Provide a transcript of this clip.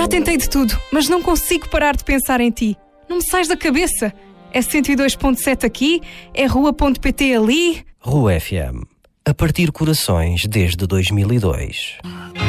Já tentei de tudo, mas não consigo parar de pensar em ti. Não me sais da cabeça. É 102.7 aqui, é rua.pt ali. Rua FM. A partir corações desde 2002.